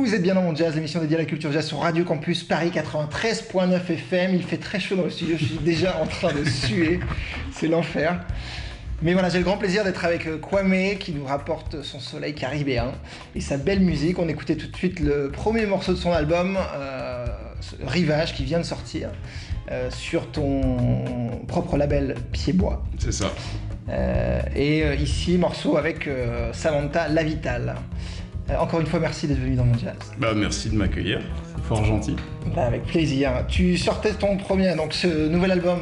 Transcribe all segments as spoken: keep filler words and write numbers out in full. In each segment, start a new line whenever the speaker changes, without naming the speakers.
Vous êtes bien dans Mon Jazz, l'émission dédiée à la culture jazz sur Radio Campus Paris quatre-vingt-treize point neuf F M. Il fait très chaud dans le studio, je suis déjà en train de suer, c'est l'enfer. Mais voilà, j'ai le grand plaisir d'être avec Kwame qui nous rapporte son soleil caribéen et sa belle musique. On écoutait tout de suite le premier morceau de son album, euh, Rivage, qui vient de sortir euh, sur ton propre label Pied-Bois.
C'est ça.
Euh, et euh, ici, morceau avec euh, Samantha Lavital. Euh, encore une fois, merci d'être venu dans Mon Jazz.
Bah, merci de m'accueillir, c'est fort gentil.
Bah, avec plaisir. Tu sortais ton premier, donc ce nouvel album,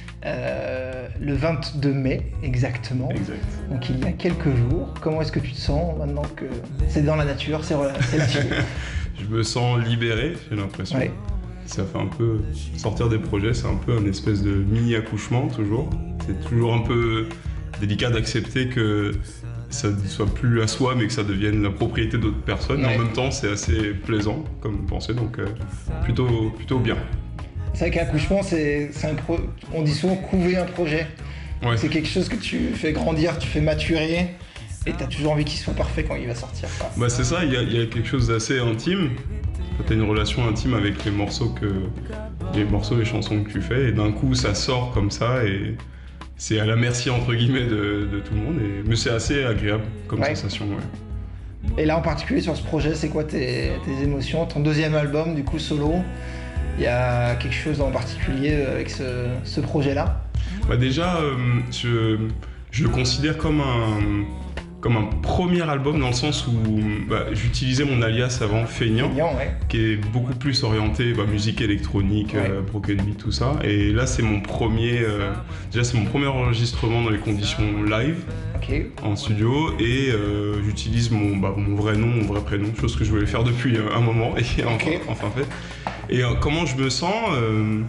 euh, le vingt-deux mai, exactement.
Exact.
Donc il y a quelques jours. Comment est-ce que tu te sens maintenant que c'est dans la nature, c'est, c'est lâché?
Je me sens libéré, j'ai l'impression.
Ouais.
Ça fait un peu... Sortir des projets, c'est un peu un espèce de mini-accouchement, toujours. C'est toujours un peu délicat d'accepter que ça ne soit plus à soi, mais que ça devienne la propriété d'autres personnes. Ouais. Mais en même temps, c'est assez plaisant comme pensée, donc euh, plutôt, plutôt bien.
C'est vrai qu'accouchement, c'est, c'est un pro... on dit souvent couver un projet. Ouais. C'est quelque chose que tu fais grandir, tu fais maturer, et tu as toujours envie qu'il soit parfait quand il va sortir.
Bah c'est ça, il y, y a quelque chose d'assez intime. Tu as une relation intime avec les morceaux, que, les morceaux, les chansons que tu fais, et d'un coup, ça sort comme ça, et c'est à la merci, entre guillemets, de, de tout le monde. Et... Mais c'est assez agréable comme ouais. sensation, ouais.
Et là, en particulier, sur ce projet, c'est quoi tes, tes émotions? Ton deuxième album, du coup, solo, il y a quelque chose en particulier avec ce, ce projet-là?
Bah déjà, euh, je, je le considère comme un, comme un premier album dans le sens où bah, j'utilisais mon alias avant, Feignant,
Feignant ouais.
qui est beaucoup plus orienté bah, musique électronique, ouais. euh, broken beat, tout ça. Et là, c'est mon premier, euh, déjà c'est mon premier enregistrement dans les conditions live,
okay.
en studio, et euh, j'utilise mon, bah, mon vrai nom, mon vrai prénom, chose que je voulais faire depuis euh, un moment et okay. enfin, enfin fait. Et euh, comment je me sens euh,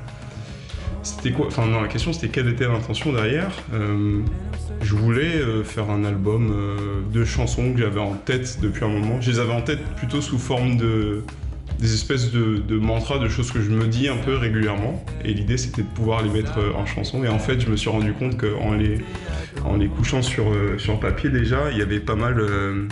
C'était quoi? Enfin non, la question c'était quelle était l'intention derrière. Euh, je voulais euh, faire un album euh, de chansons que j'avais en tête depuis un moment. Je les avais en tête plutôt sous forme de des espèces de, de mantras, de choses que je me dis un peu régulièrement. Et l'idée c'était de pouvoir les mettre euh, en chanson. Et en fait, je me suis rendu compte qu'en les en les couchant sur euh, sur papier déjà, il y avait pas mal euh,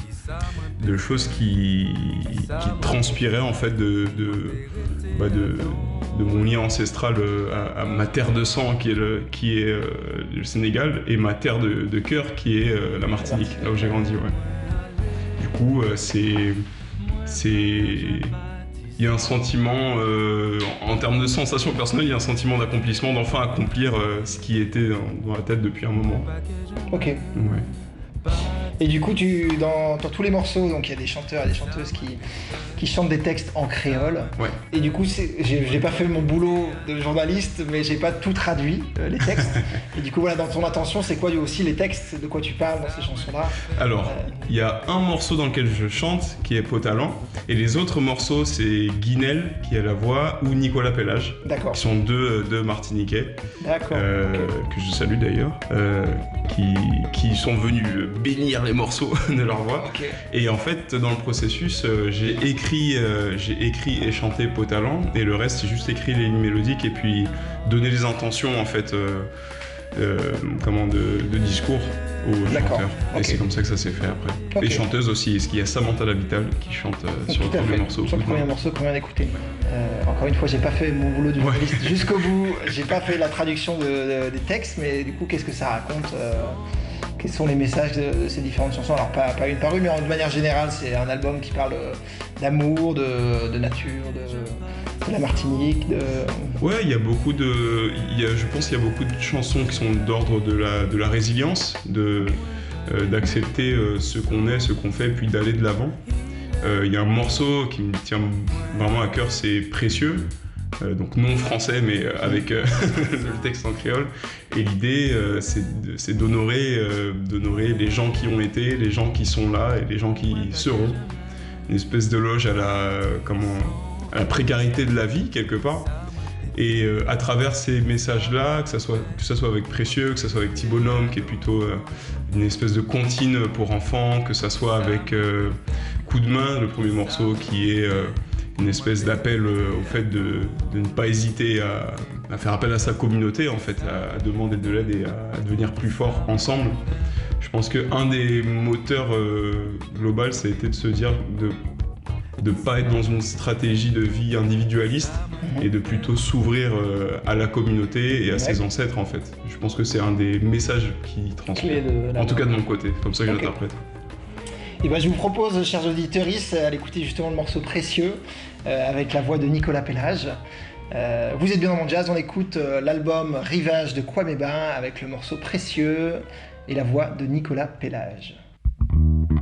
de choses qui qui transpiraient en fait de de bah de de mon lien ancestral à, à ma terre de sang qui est le, qui est, euh, le Sénégal et ma terre de, de cœur qui est euh, la Martinique, là où j'ai grandi. Ouais. Du coup, euh, c'est... c'est... Il y a un sentiment, euh, en termes de sensation personnelle, il y a un sentiment d'accomplissement, d'enfin accomplir euh, ce qui était dans, dans la tête depuis un moment.
Ok.
Ouais.
Et du coup, tu, dans, dans tous les morceaux, donc il y a des chanteurs et des chanteuses qui, qui chantent des textes en créole.
Ouais.
Et du coup, c'est, j'ai, j'ai pas fait mon boulot de journaliste, mais j'ai pas tout traduit, euh, les textes. Et du coup, voilà, dans ton intention, c'est quoi aussi les textes? De quoi tu parles dans ces chansons-là?
Alors, il euh... y a un morceau dans lequel je chante, qui est Potalan. Et les autres morceaux, c'est Guinel, qui a la voix, ou Nicolas Pellage.
D'accord.
Qui sont deux, deux Martiniquais.
D'accord.
Euh, okay. Que je salue d'ailleurs. Euh, qui, qui sont venus bénir les morceaux de leur voix.
Okay.
Et en fait, dans le processus, euh, j'ai écrit, euh, j'ai écrit et chanté Potalan, et le reste, c'est juste écrit les lignes mélodiques et puis donner les intentions en fait, euh, euh, comment de, de discours aux
D'accord.
chanteurs. Okay. Et c'est comme ça que ça s'est fait après. Okay. Les chanteuses aussi, parce qu'il y a Samantha Lavital qui chante euh, sur le premier morceau.
Sur le premier morceau qu'on vient d'écouter. Euh, encore une fois, j'ai pas fait mon boulot de journaliste ouais. jusqu'au bout. J'ai pas fait la traduction de, de, des textes, mais du coup, qu'est-ce que ça raconte? euh... Quels sont les messages de, de ces différentes chansons? Alors pas, pas une par une, mais de manière générale, c'est un album qui parle d'amour, de, de nature, de, de la Martinique. De...
Ouais, il y a beaucoup de, il y a, je pense qu'il y a beaucoup de chansons qui sont d'ordre de la, de la résilience, de, euh, d'accepter euh, ce qu'on est, ce qu'on fait, puis d'aller de l'avant. Euh, il y a un morceau qui me tient vraiment à cœur, c'est Précieux. Euh, donc non français mais euh, avec euh, le texte en créole, et l'idée euh, c'est, c'est d'honorer, euh, d'honorer les gens qui ont été, les gens qui sont là et les gens qui seront, une espèce d'éloge à la, comment, à la précarité de la vie quelque part. Et euh, à travers ces messages-là, que ça soit, que ça soit avec Précieux, que ça soit avec Petit Bonhomme, qui est plutôt euh, une espèce de comptine pour enfants, que ça soit avec euh, Coup de main, le premier morceau qui est euh, une espèce d'appel euh, au fait de, de ne pas hésiter à, à faire appel à sa communauté, en fait, à, à demander de l'aide et à, à devenir plus fort ensemble. Je pense qu'un des moteurs euh, globaux, ça a été de se dire de de pas être dans une stratégie de vie individualiste mmh. et de plutôt s'ouvrir euh, à la communauté et à ouais. ses ancêtres en fait. Je pense que c'est un des messages qui transmet. En tout cas de mon côté, comme ça que okay. j'interprète.
Et ben, je vous propose, chers auditeurs, à l'écouter justement le morceau Précieux euh, avec la voix de Nicolas Pellage. Euh, vous êtes bien dans mon jazz, on écoute euh, l'album Rivage de Kwame Ba avec le morceau Précieux et la voix de Nicolas Pellage.